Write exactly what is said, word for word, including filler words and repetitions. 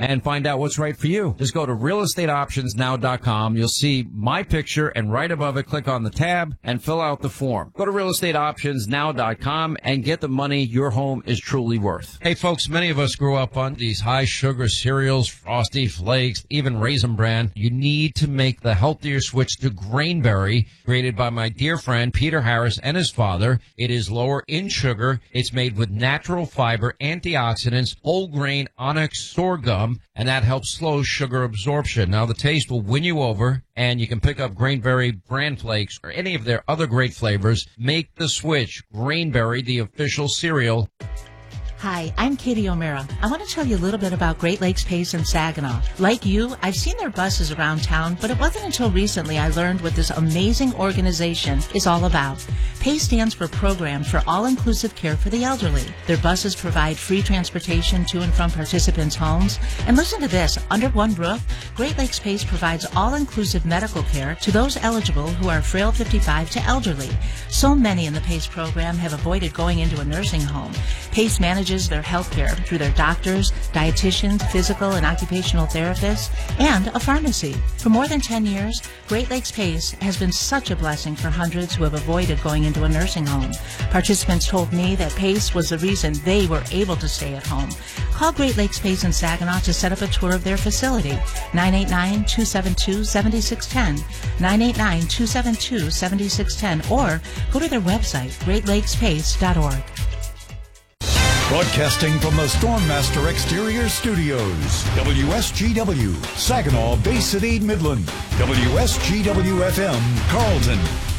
and find out what's right for you. Just go to real estate options now dot com. You'll see my picture, and right above it, click on the tab and fill out the form. Go to real estate options now dot com and get the money your home is truly worth. Hey, folks, many of us grew up on these high-sugar cereals, Frosty Flakes, even Raisin Bran. You need to make the healthier switch to Grainberry, created by my dear friend Peter Harris and his father. It is lower in sugar. It's made with natural fiber, antioxidants, whole grain onyx sorghum, and that helps slow sugar absorption. Now, the taste will win you over, and you can pick up Grainberry Bran Flakes or any of their other great flavors. Make the switch. Grainberry, the official cereal. Hi, I'm Katie O'Mara. I want to tell you a little bit about Great Lakes Pace in Saginaw. Like you, I've seen their buses around town, but it wasn't until recently I learned what this amazing organization is all about. PACE stands for Program for All-Inclusive Care for the Elderly. Their buses provide free transportation to and from participants' homes. And listen to this, under one roof, Great Lakes PACE provides all-inclusive medical care to those eligible who are frail fifty-five to elderly. So many in the PACE program have avoided going into a nursing home. PACE manages their health care through their doctors, dietitians, physical and occupational therapists, and a pharmacy. For more than ten years, Great Lakes PACE has been such a blessing for hundreds who have avoided going into a nursing home. Participants told me that PACE was the reason they were able to stay at home. Call Great Lakes PACE in Saginaw to set up a tour of their facility. nine eight nine, two seven two, seven six one zero, nine eight nine, two seven two, seven six one zero, or go to their website, great lakes pace dot org. Broadcasting from the Stormmaster Exterior Studios, W S G W, Saginaw, Bay City, Midland, W S G W F M, Carlton.